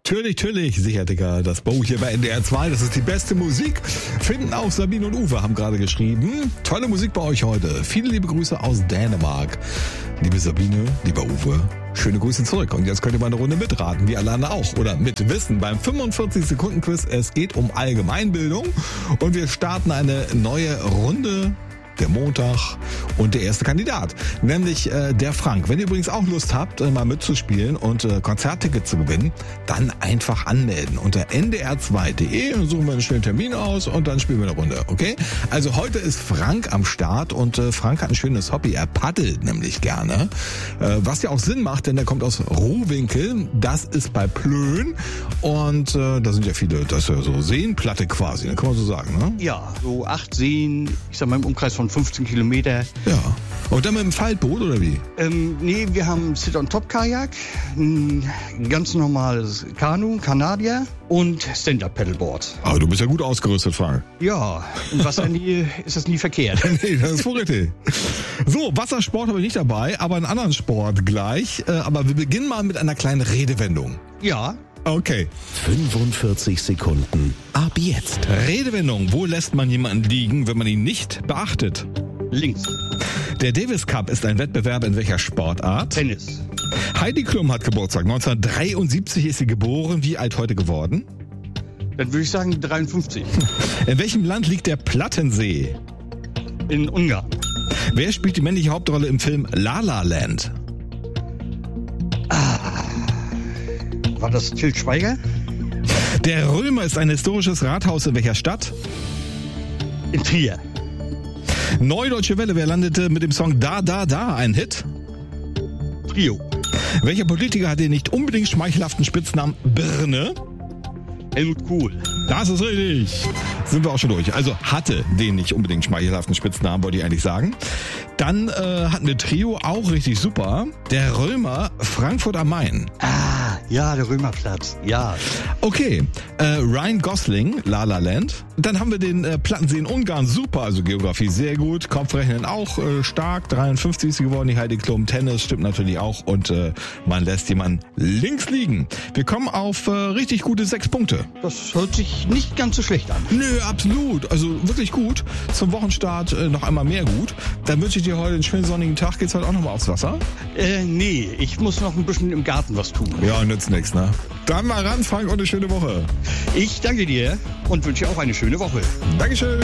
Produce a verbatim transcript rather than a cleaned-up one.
Natürlich, natürlich, sicher, Digga. Das Bo hier bei N D R zwei, das ist die beste Musik. Finden auch Sabine und Uwe, haben gerade geschrieben. Tolle Musik bei euch heute. Viele liebe Grüße aus Dänemark. Liebe Sabine, lieber Uwe, schöne Grüße zurück. Und jetzt könnt ihr mal eine Runde mitraten, wie alle anderen auch. Oder mitwissen beim fünfundvierzig-Sekunden-Quiz. Es geht um Allgemeinbildung. Und wir starten eine neue Runde. Der Montag und der erste Kandidat, nämlich äh, der Frank. Wenn ihr übrigens auch Lust habt, äh, mal mitzuspielen und äh, Konzerttickets zu gewinnen, dann einfach anmelden unter n d r zwei punkt d e und suchen wir einen schönen Termin aus und dann spielen wir eine Runde, okay? Also heute ist Frank am Start und äh, Frank hat ein schönes Hobby, er paddelt nämlich gerne, äh, was ja auch Sinn macht, denn er kommt aus Rohwinkel, das ist bei Plön und äh, da sind ja viele, das ist ja so Seenplatte quasi, kann man so sagen, ne? Ja, so acht Seen, ich sag mal im Umkreis von fünfzehn Kilometer. Ja. Und dann mit dem Faltboot oder wie? Ähm, nee, wir haben Sit-on-Top-Kajak, ein ganz normales Kanu, Kanadier und Stand-Up-Paddleboard. Aber du bist ja gut ausgerüstet, Frank. Ja, in Wassernähe ist das nie verkehrt. Nee, das ist wohl richtig. So, Wassersport habe ich nicht dabei, aber einen anderen Sport gleich. Äh, aber wir beginnen mal mit einer kleinen Redewendung. Ja. Okay. fünfundvierzig Sekunden. Ab jetzt. Redewendung. Wo lässt man jemanden liegen, wenn man ihn nicht beachtet? Links. Der Davis Cup ist ein Wettbewerb in welcher Sportart? Tennis. Heidi Klum hat Geburtstag. neunzehnhundertdreiundsiebzig ist sie geboren. Wie alt heute geworden? Dann würde ich sagen dreiundfünfzig. In welchem Land liegt der Plattensee? In Ungarn. Wer spielt die männliche Hauptrolle im Film La La Land? War das Til Schweiger? Der Römer ist ein historisches Rathaus in welcher Stadt? In Trier. Neue Deutsche Welle, wer landete mit dem Song Da Da Da ein Hit? Trio. Welcher Politiker hat den nicht unbedingt schmeichelhaften Spitznamen Birne? Helmut Kohl. Das ist richtig. Sind wir auch schon durch. Also hatte den nicht unbedingt schmeichelhaften Spitznamen, wollte ich eigentlich sagen. Dann äh, hatten wir Trio, auch richtig super. Der Römer, Frankfurt am Main. Ah, ja, der Römerplatz. Ja. Okay, äh, Ryan Gosling, La La Land. Dann haben wir den äh, Plattensee in Ungarn, super, also Geografie sehr gut. Kopfrechnen auch äh, stark, dreiundfünfzig ist sie geworden. Die Heidi Klum, Tennis stimmt natürlich auch. Und äh, man lässt jemanden links liegen. Wir kommen auf äh, richtig gute sechs Punkte. Das hört sich nicht ganz so schlecht an. Nö, absolut. Also wirklich gut. Zum Wochenstart äh, noch einmal mehr gut. Dann wünsche ich dir heute einen schönen sonnigen Tag. Geht's heute auch nochmal aufs Wasser? Äh, nee, ich muss noch ein bisschen im Garten was tun. Ja, nützt nichts, ne? Dann mal ran, Frank, und eine schöne Woche. Ich danke dir und wünsche auch eine schöne Woche. Dankeschön.